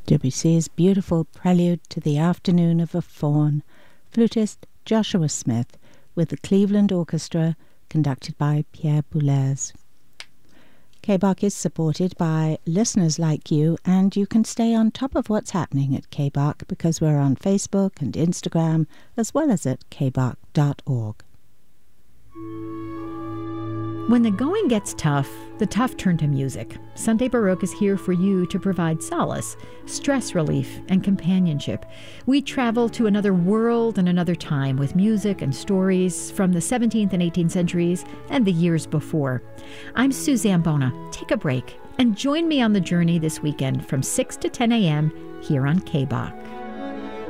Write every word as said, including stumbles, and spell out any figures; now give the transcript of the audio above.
Debussy's beautiful prelude to the Afternoon of a Faun, flutist Joshua Smith with the Cleveland Orchestra, conducted by Pierre Boulez. K B O C is supported by listeners like you, and you can stay on top of what's happening at K B O C because we're on Facebook and Instagram, as well as at k b o c dot org. When the going gets tough, the tough turn to music. Sunday Baroque is here for you to provide solace, stress relief, and companionship. We travel to another world and another time with music and stories from the seventeenth and eighteenth centuries and the years before. I'm Suzanne Bona. Take a break and join me on the journey this weekend from six to ten a.m. here on K B O C.